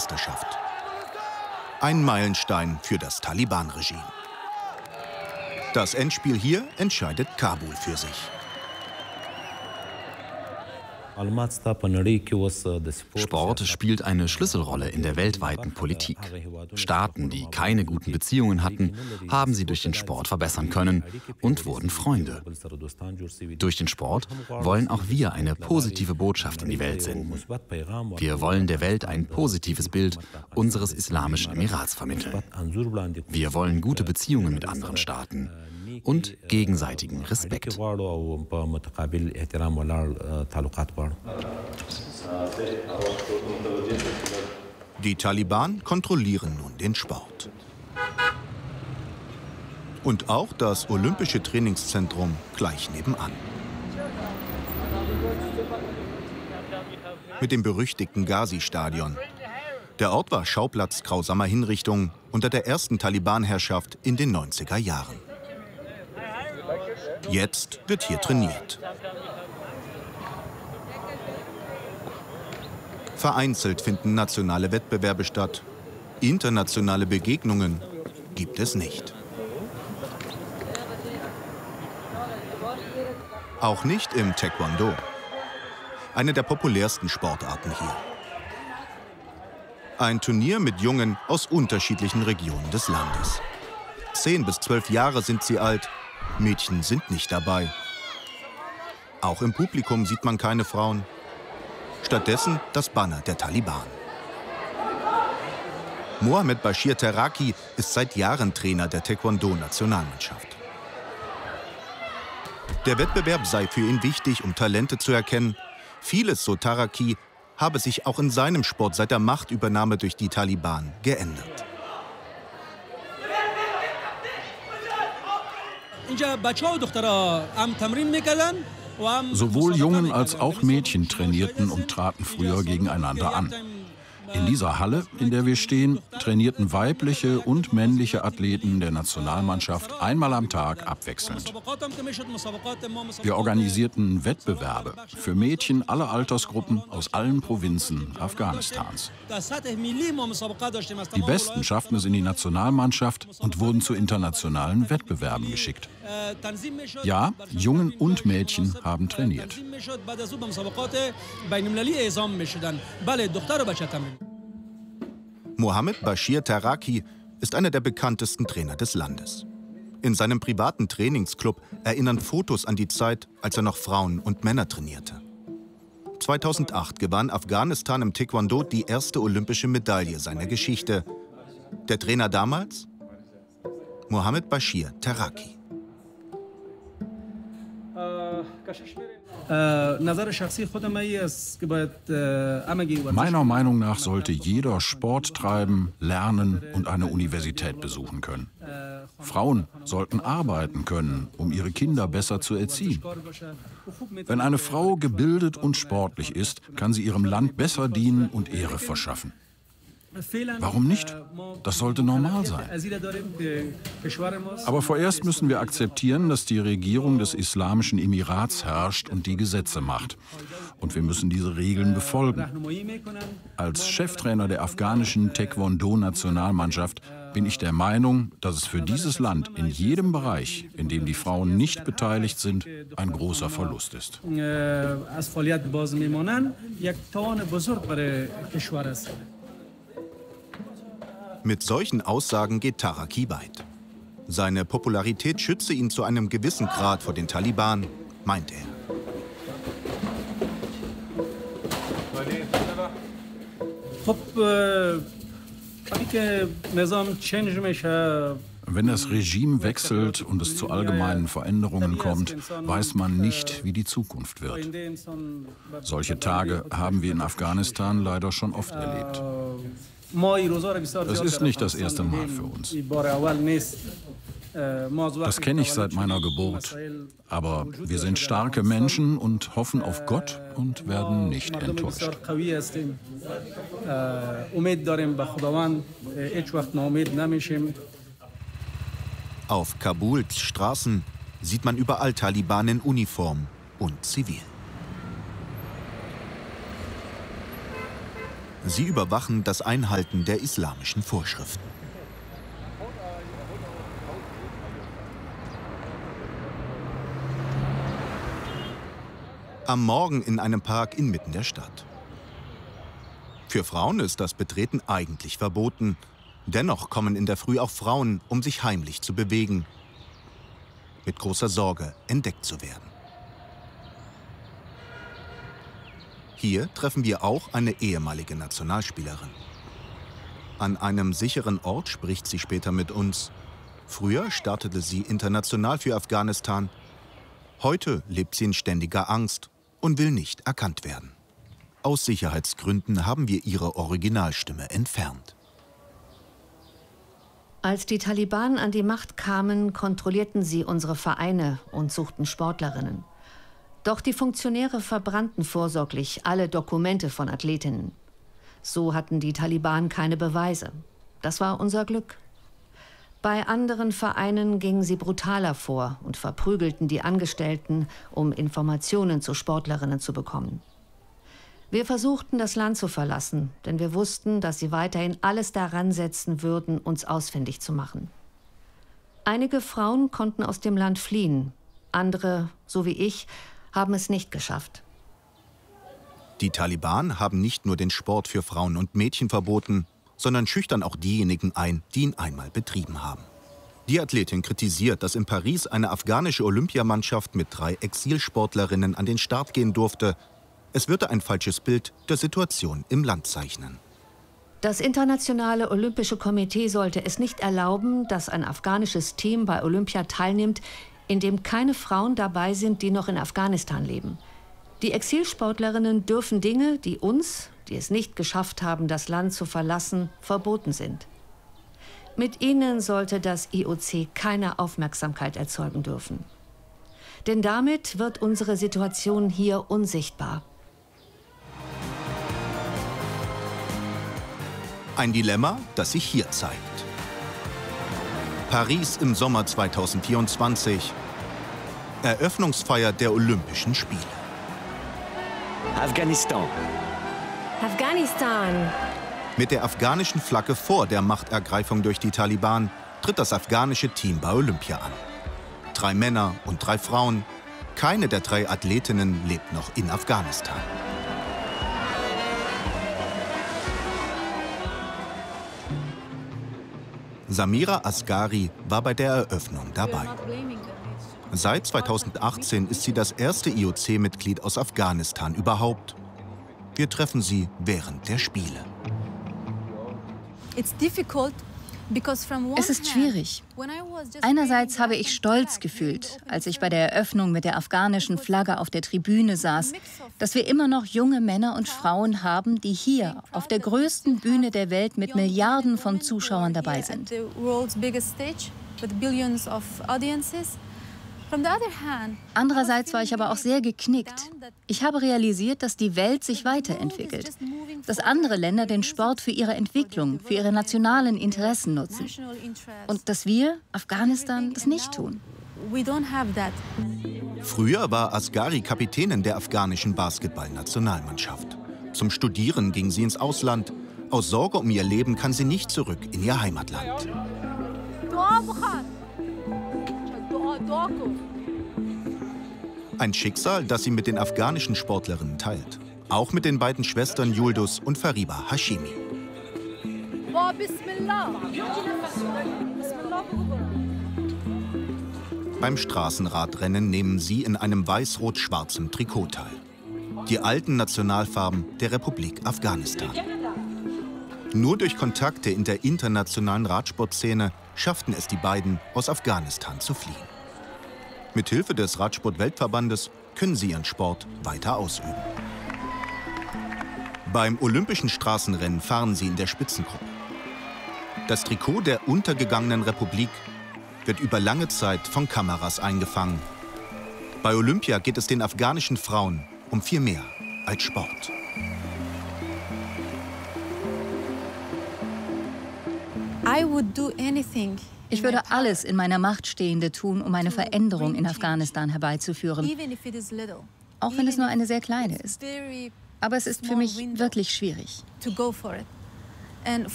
Weltmeisterschaft. Ein Meilenstein für das Taliban-Regime. Das Endspiel hier entscheidet Kabul für sich. Sport spielt eine Schlüsselrolle in der weltweiten Politik. Staaten, die keine guten Beziehungen hatten, haben sie durch den Sport verbessern können und wurden Freunde. Durch den Sport wollen auch wir eine positive Botschaft in die Welt senden. Wir wollen der Welt ein positives Bild unseres Islamischen Emirats vermitteln. Wir wollen gute Beziehungen mit anderen Staaten und gegenseitigen Respekt. Die Taliban kontrollieren nun den Sport. Und auch das Olympische Trainingszentrum gleich nebenan. Mit dem berüchtigten Ghazi-Stadion. Der Ort war Schauplatz grausamer Hinrichtungen unter der ersten Taliban-Herrschaft in den 90er Jahren. Jetzt wird hier trainiert. Vereinzelt finden nationale Wettbewerbe statt. Internationale Begegnungen gibt es nicht. Auch nicht im Taekwondo. Eine der populärsten Sportarten hier. Ein Turnier mit Jungen aus unterschiedlichen Regionen des Landes. 10 bis 12 Jahre sind sie alt. Mädchen sind nicht dabei. Auch im Publikum sieht man keine Frauen. Stattdessen das Banner der Taliban. Mohammed Bashir Taraki ist seit Jahren Trainer der Taekwondo-Nationalmannschaft. Der Wettbewerb sei für ihn wichtig, um Talente zu erkennen. Vieles, so Taraki, habe sich auch in seinem Sport seit der Machtübernahme durch die Taliban geändert. Sowohl Jungen als auch Mädchen trainierten und traten früher gegeneinander an. In dieser Halle, in der wir stehen, trainierten weibliche und männliche Athleten der Nationalmannschaft einmal am Tag abwechselnd. Wir organisierten Wettbewerbe für Mädchen aller Altersgruppen aus allen Provinzen Afghanistans. Die Besten schafften es in die Nationalmannschaft und wurden zu internationalen Wettbewerben geschickt. Ja, Jungen und Mädchen haben trainiert. Mohammed Bashir Taraki ist einer der bekanntesten Trainer des Landes. In seinem privaten Trainingsclub erinnern Fotos an die Zeit, als er noch Frauen und Männer trainierte. 2008 gewann Afghanistan im Taekwondo die erste olympische Medaille seiner Geschichte. Der Trainer damals? Mohammed Bashir Taraki. Meiner Meinung nach sollte jeder Sport treiben, lernen und eine Universität besuchen können. Frauen sollten arbeiten können, um ihre Kinder besser zu erziehen. Wenn eine Frau gebildet und sportlich ist, kann sie ihrem Land besser dienen und Ehre verschaffen. Warum nicht? Das sollte normal sein. Aber vorerst müssen wir akzeptieren, dass die Regierung des Islamischen Emirats herrscht und die Gesetze macht. Und wir müssen diese Regeln befolgen. Als Cheftrainer der afghanischen Taekwondo-Nationalmannschaft bin ich der Meinung, dass es für dieses Land in jedem Bereich, in dem die Frauen nicht beteiligt sind, ein großer Verlust ist. Mit solchen Aussagen geht Taraki weit. Seine Popularität schütze ihn zu einem gewissen Grad vor den Taliban, meint er. Wenn das Regime wechselt und es zu allgemeinen Veränderungen kommt, weiß man nicht, wie die Zukunft wird. Solche Tage haben wir in Afghanistan leider schon oft erlebt. Es ist nicht das erste Mal für uns. Das kenne ich seit meiner Geburt. Aber wir sind starke Menschen und hoffen auf Gott und werden nicht enttäuscht. Auf Kabuls Straßen sieht man überall Taliban in Uniform und zivil. Sie überwachen das Einhalten der islamischen Vorschriften. Am Morgen in einem Park inmitten der Stadt. Für Frauen ist das Betreten eigentlich verboten. Dennoch kommen in der Früh auch Frauen, um sich heimlich zu bewegen, mit großer Sorge entdeckt zu werden. Hier treffen wir auch eine ehemalige Nationalspielerin. An einem sicheren Ort spricht sie später mit uns. Früher startete sie international für Afghanistan. Heute lebt sie in ständiger Angst und will nicht erkannt werden. Aus Sicherheitsgründen haben wir ihre Originalstimme entfernt. Als die Taliban an die Macht kamen, kontrollierten sie unsere Vereine und suchten Sportlerinnen. Doch die Funktionäre verbrannten vorsorglich alle Dokumente von Athletinnen. So hatten die Taliban keine Beweise. Das war unser Glück. Bei anderen Vereinen gingen sie brutaler vor und verprügelten die Angestellten, um Informationen zu Sportlerinnen zu bekommen. Wir versuchten, das Land zu verlassen, denn wir wussten, dass sie weiterhin alles daran setzen würden, uns ausfindig zu machen. Einige Frauen konnten aus dem Land fliehen. Andere, so wie ich, haben es nicht geschafft. Die Taliban haben nicht nur den Sport für Frauen und Mädchen verboten, sondern schüchtern auch diejenigen ein, die ihn einmal betrieben haben. Die Athletin kritisiert, dass in Paris eine afghanische Olympiamannschaft mit 3 Exilsportlerinnen an den Start gehen durfte. Es würde ein falsches Bild der Situation im Land zeichnen. Das Internationale Olympische Komitee sollte es nicht erlauben, dass ein afghanisches Team bei Olympia teilnimmt, in dem keine Frauen dabei sind, die noch in Afghanistan leben. Die Exilsportlerinnen dürfen Dinge, die uns, die es nicht geschafft haben, das Land zu verlassen, verboten sind. Mit ihnen sollte das IOC keine Aufmerksamkeit erzeugen dürfen. Denn damit wird unsere Situation hier unsichtbar. Ein Dilemma, das sich hier zeigt. Paris im Sommer 2024. Eröffnungsfeier der Olympischen Spiele. Afghanistan. Afghanistan. Mit der afghanischen Flagge vor der Machtergreifung durch die Taliban tritt das afghanische Team bei Olympia an. 3 Männer und 3 Frauen. Keine der 3 Athletinnen lebt noch in Afghanistan. Samira Asghari war bei der Eröffnung dabei. Seit 2018 ist sie das erste IOC-Mitglied aus Afghanistan überhaupt. Wir treffen sie während der Spiele. Es ist schwierig. Einerseits habe ich Stolz gefühlt, als ich bei der Eröffnung mit der afghanischen Flagge auf der Tribüne saß, dass wir immer noch junge Männer und Frauen haben, die hier auf der größten Bühne der Welt mit Milliarden von Zuschauern dabei sind. Andererseits war ich aber auch sehr geknickt. Ich habe realisiert, dass die Welt sich weiterentwickelt, dass andere Länder den Sport für ihre Entwicklung, für ihre nationalen Interessen nutzen und dass wir, Afghanistan, das nicht tun. Früher war Asghari Kapitänin der afghanischen Basketballnationalmannschaft. Zum Studieren ging sie ins Ausland. Aus Sorge um ihr Leben kann sie nicht zurück in ihr Heimatland. Ein Schicksal, das sie mit den afghanischen Sportlerinnen teilt. Auch mit den beiden Schwestern Yulduz und Fariba Hashimi. Beim Straßenradrennen nehmen sie in einem weiß-rot-schwarzen Trikot teil. Die alten Nationalfarben der Republik Afghanistan. Nur durch Kontakte in der internationalen Radsportszene schafften es die beiden, aus Afghanistan zu fliehen. Mithilfe des Radsport-Weltverbandes können sie ihren Sport weiter ausüben. Beim Olympischen Straßenrennen fahren sie in der Spitzengruppe. Das Trikot der untergegangenen Republik wird über lange Zeit von Kameras eingefangen. Bei Olympia geht es den afghanischen Frauen um viel mehr als Sport. Ich würde alles in meiner Macht Stehende tun, um eine Veränderung in Afghanistan herbeizuführen, auch wenn es nur eine sehr kleine ist. Aber es ist für mich wirklich schwierig.